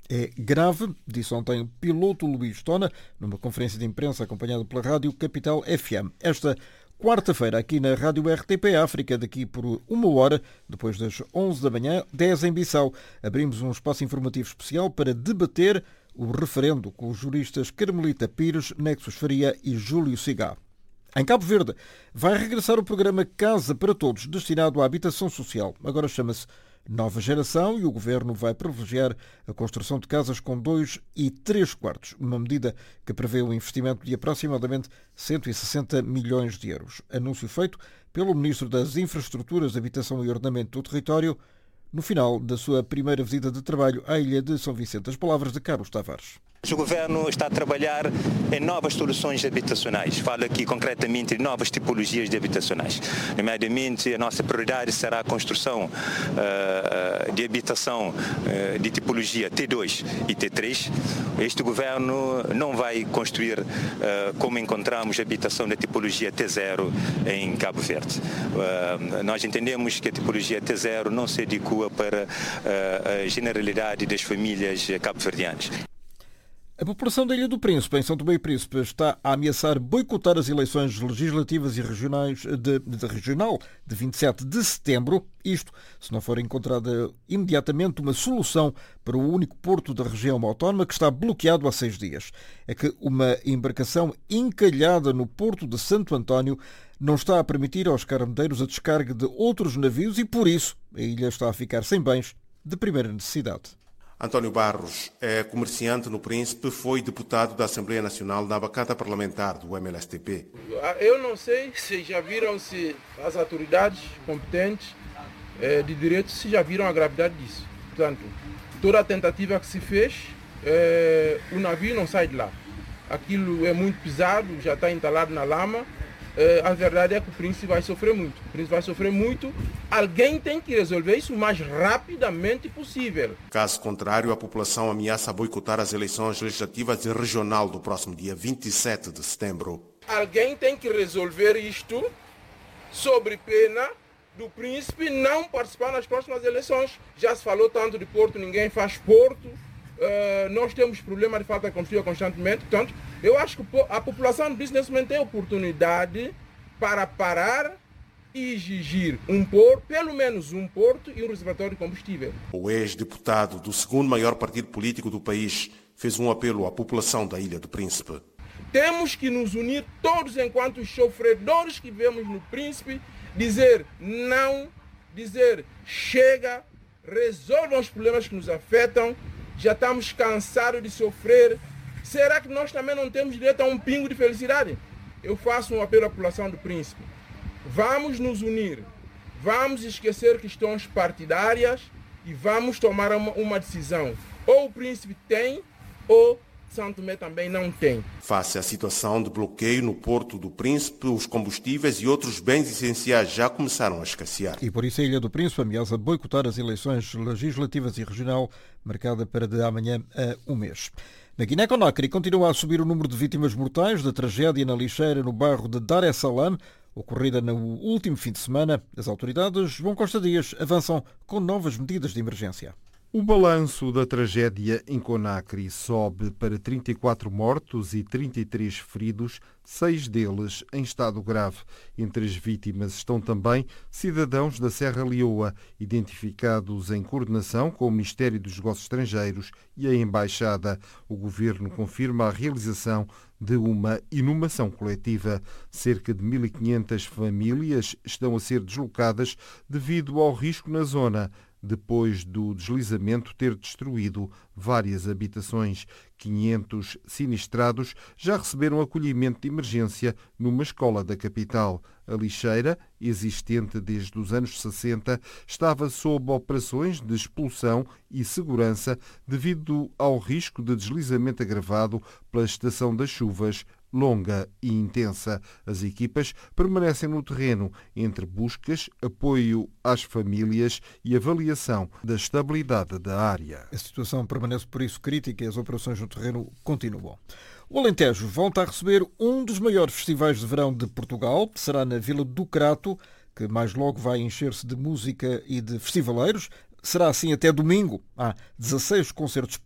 é grave, disse ontem o piloto Luís Tona, numa conferência de imprensa acompanhada pela Rádio Capital FM. Esta quarta-feira, aqui na Rádio RTP África, daqui por 1 hora, depois das 11 da manhã, 10 em Bissau, abrimos um espaço informativo especial para debater o referendo com os juristas Carmelita Pires, Nexus Faria e Júlio Cigá. Em Cabo Verde, vai regressar o programa Casa para Todos, destinado à habitação social. Agora chama-se Nova Geração e o Governo vai privilegiar a construção de casas com 2 e 3 quartos, uma medida que prevê um investimento de aproximadamente 160 milhões de euros. Anúncio feito pelo Ministro das Infraestruturas, Habitação e Ordenamento do Território no final da sua primeira visita de trabalho à ilha de São Vicente. As palavras de Carlos Tavares. O Governo está a trabalhar em novas soluções habitacionais. Falo aqui concretamente de novas tipologias de habitacionais. Nomeadamente, a nossa prioridade será a construção de habitação de tipologia T2 e T3. Este Governo não vai construir, como encontramos, habitação da tipologia T0 em Cabo Verde. Nós entendemos que a tipologia T0 não se adequa para a generalidade das famílias cabo-verdianas. A população da Ilha do Príncipe, em São Tomé e Príncipe, está a ameaçar boicotar as eleições legislativas e regionais regional de 27 de setembro. Isto, se não for encontrada imediatamente uma solução para o único porto da região autónoma que está bloqueado há 6 dias. É que uma embarcação encalhada no porto de Santo António não está a permitir aos carneiros a descarga de outros navios e, por isso, a ilha está a ficar sem bens de primeira necessidade. António Barros é comerciante no Príncipe, foi deputado da Assembleia Nacional na bancada parlamentar do MLSTP. Eu não sei se já viram se as autoridades competentes de direito se já viram a gravidade disso. Portanto, toda a tentativa que se fez, o navio não sai de lá. Aquilo é muito pesado, já está entalado na lama. A verdade é que o Príncipe vai sofrer muito. O Príncipe vai sofrer muito. Alguém tem que resolver isso o mais rapidamente possível. Caso contrário, a população ameaça boicotar as eleições legislativas e regional do próximo dia 27 de setembro. Alguém tem que resolver isto sob pena do Príncipe não participar nas próximas eleições. Já se falou tanto de Porto, ninguém faz Porto. Nós temos problema de falta de combustível constantemente. Portanto, eu acho que a população do Príncipe nesse momento tem oportunidade para parar e exigir pelo menos um porto e um reservatório de combustível. O ex-deputado do segundo maior partido político do país fez um apelo à população da Ilha do Príncipe. Temos que nos unir todos enquanto sofredores que vivemos no Príncipe, dizer não, dizer chega, resolvam os problemas que nos afetam, já estamos cansados de sofrer. Será que nós também não temos direito a um pingo de felicidade? Eu faço um apelo à população do Príncipe. Vamos nos unir, vamos esquecer questões partidárias e vamos tomar uma decisão. Ou o Príncipe tem, ou São Tomé também não tem. Face à situação de bloqueio no Porto do Príncipe, os combustíveis e outros bens essenciais já começaram a escassear. E por isso a Ilha do Príncipe ameaça boicotar as eleições legislativas e regional marcada para de amanhã a 1 mês. Na Guiné-Conakry continua a subir o número de vítimas mortais da tragédia na lixeira no bairro de Dar es Salaam, ocorrida no último fim de semana. As autoridades, João Costa Dias, avançam com novas medidas de emergência. O balanço da tragédia em Conakry sobe para 34 mortos e 33 feridos, 6 deles em estado grave. Entre as vítimas estão também cidadãos da Serra Leoa, identificados em coordenação com o Ministério dos Negócios Estrangeiros e a Embaixada. O Governo confirma a realização de uma inumação coletiva. Cerca de 1.500 famílias estão a ser deslocadas devido ao risco na zona, depois do deslizamento ter destruído várias habitações. 500 sinistrados já receberam acolhimento de emergência numa escola da capital. A lixeira, existente desde os anos 60, estava sob operações de expulsão e segurança devido ao risco de deslizamento agravado pela estação das chuvas longa e intensa. As equipas permanecem no terreno entre buscas, apoio às famílias e avaliação da estabilidade da área. A situação permanece por isso crítica e as operações no terreno continuam. O Alentejo volta a receber um dos maiores festivais de verão de Portugal. Será na Vila do Crato, que mais logo vai encher-se de música e de festivaleiros. Será assim até domingo. Há 16 concertos